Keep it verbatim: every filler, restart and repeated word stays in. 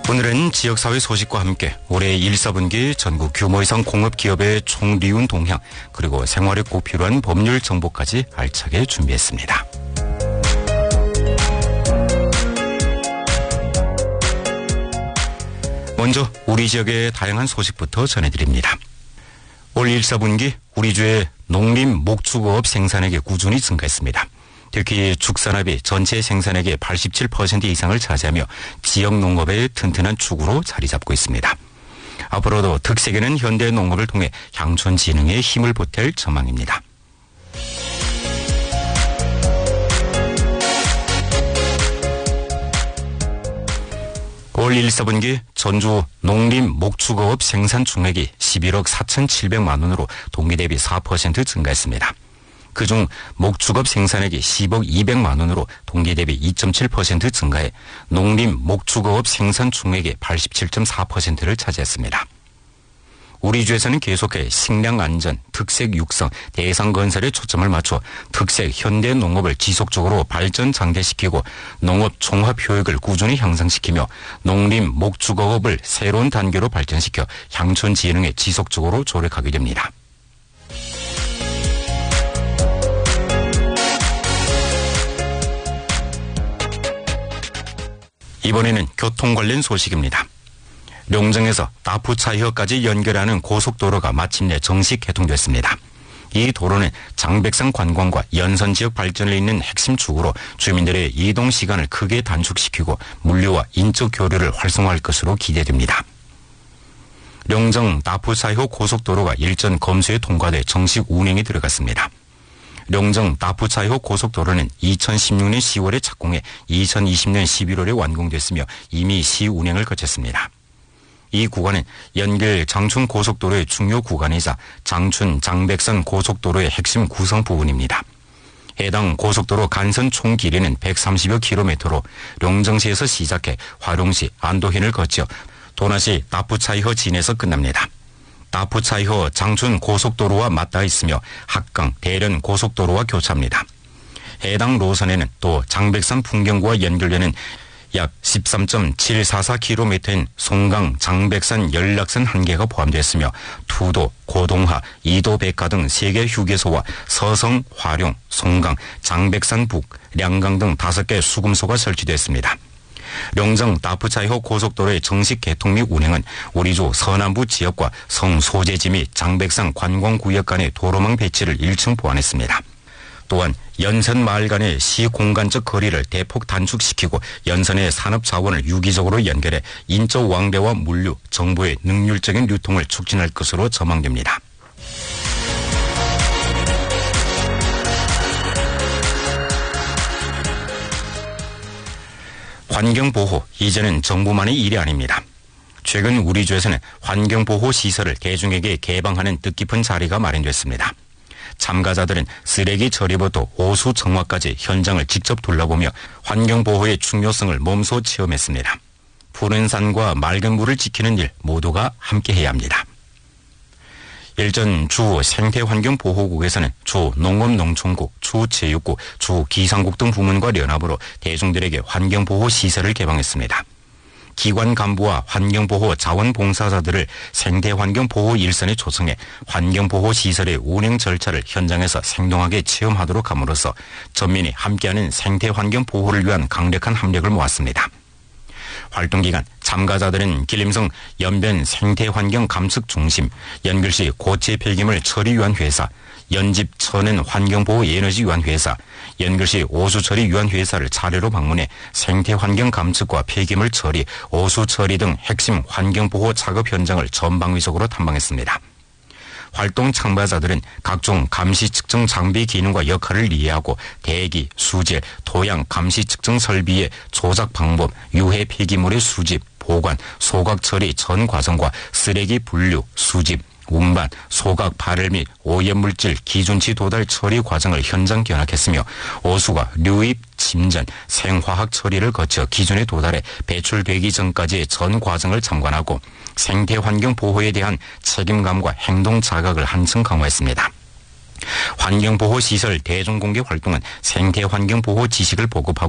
오늘은 지역사회 소식과 함께 올해 일, 사분기 전국 규모 이상 공업기업의 총리운 동향 그리고 생활에 꼭 필요한 법률 정보까지 알차게 준비했습니다. 먼저 우리 지역의 다양한 소식부터 전해드립니다. 올 일, 사분기 우리 주의 농림 목축업 생산액이 꾸준히 증가했습니다. 특히 축산업이 전체 생산액의 팔십칠 퍼센트 이상을 차지하며 지역 농업의 튼튼한 축으로 자리 잡고 있습니다. 앞으로도 특색있는 현대 농업을 통해 향촌 진흥에 힘을 보탤 전망입니다. 올 일, 사분기 전주 농림 목축업 생산 총액이 십일억 사천칠백만 원으로 동기 대비 사 퍼센트 증가했습니다. 그중 목축업 생산액이 십억 이백만 원으로 동기 대비 이 점 칠 퍼센트 증가해 농림 목축업 생산 총액의 팔십칠 점 사 퍼센트를 차지했습니다. 우리 주에서는 계속해 식량 안전, 특색 육성, 대상 건설에 초점을 맞춰 특색 현대 농업을 지속적으로 발전 장대시키고 농업 종합 효익을 꾸준히 향상시키며 농림 목축업을 새로운 단계로 발전시켜 향촌 진흥에 지속적으로 조력하게 됩니다. 이번에는 교통 관련 소식입니다. 룡정에서 다푸차이허까지 연결하는 고속도로가 마침내 정식 개통됐습니다. 이 도로는 장백산 관광과 연선 지역 발전을 잇는 핵심 축으로 주민들의 이동 시간을 크게 단축시키고 물류와 인적 교류를 활성화할 것으로 기대됩니다. 룡정 다푸차이허 고속도로가 일전 검수에 통과돼 정식 운행에 들어갔습니다. 룡정 다푸차이허 고속도로는 이천십육 년 시월에 착공해 이천이십 년 십일월에 완공됐으며 이미 시운행을 거쳤습니다. 이 구간은 연길 장춘 고속도로의 중요 구간이자 장춘 장백산 고속도로의 핵심 구성 부분입니다. 해당 고속도로 간선 총 길이는 백삼십여 킬로미터로 룡정시에서 시작해 화룡시, 안도현을 거쳐 도나시 다푸차이허 진에서 끝납니다. 다푸차이허 장춘 고속도로와 맞닿아 있으며 합강, 대련 고속도로와 교차합니다. 해당 노선에는 또 장백산 풍경구와 연결되는 약 십삼 점 칠사사 킬로미터인 송강 장백산 연락선 한 개가 포함되었으며 투도, 고동하, 이도 백화 등 세 개 휴게소와 서성, 화룡, 송강, 장백산 북, 량강 등 다섯 개 수금소가 설치됐습니다. 룡정 다푸차이허 고속도로의 정식 개통 및 운행은 우리주 서남부 지역과 성 소재지 및 장백산 관광구역 간의 도로망 배치를 일 층 보완했습니다. 또한 연선 마을 간의 시공간적 거리를 대폭 단축시키고 연선의 산업 자원을 유기적으로 연결해 인적 왕래와 물류, 정보의 능률적인 유통을 촉진할 것으로 전망됩니다. 환경보호, 이제는 정부만의 일이 아닙니다. 최근 우리 주에서는 환경보호 시설을 대중에게 개방하는 뜻깊은 자리가 마련됐습니다. 참가자들은 쓰레기 처리부터 오수 정화까지 현장을 직접 둘러보며 환경보호의 중요성을 몸소 체험했습니다. 푸른 산과 맑은 물을 지키는 일 모두가 함께해야 합니다. 일전 주 생태환경보호국에서는 주 농업농촌국, 주 체육국, 주 기상국 등 부문과 연합으로 대중들에게 환경보호 시설을 개방했습니다. 기관 간부와 환경보호 자원봉사자들을 생태환경보호 일선에 초청해 환경보호 시설의 운행 절차를 현장에서 생동하게 체험하도록 함으로써 전민이 함께하는 생태환경보호를 위한 강력한 합력을 모았습니다. 활동기간 참가자들은 길림성 연변 생태환경감측중심, 연길시 고체 폐기물 처리위원회사, 연집 천연 환경보호에너지위원회사, 연길시 오수처리위원회사를 차례로 방문해 생태환경 감측과 폐기물 처리, 오수 처리 등 핵심 환경보호 작업 현장을 전방위적으로 탐방했습니다. 활동 참가자들은 각종 감시 측정 장비 기능과 역할을 이해하고 대기, 수질, 토양 감시 측정 설비의 조작 방법, 유해 폐기물의 수집, 보관, 소각 처리 전 과정과 쓰레기 분류, 수집, 운반, 소각 발열 및 오염물질 기준치 도달 처리 과정을 현장 견학했으며 오수가 류입, 침전, 생화학 처리를 거쳐 기준에 도달해 배출되기 전까지의 전 과정을 참관하고 생태환경 보호에 대한 책임감과 행동 자각을 한층 강화했습니다. 환경보호시설 대중공개 활동은 생태환경보호 지식을 보급하고